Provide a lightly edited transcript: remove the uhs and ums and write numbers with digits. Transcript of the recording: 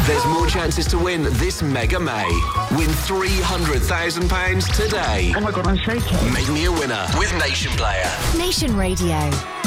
There's more chances to win this Mega May. Win £300,000 today. Oh my God, I'm shaking. Make me a winner with Nation Player. Nation Radio.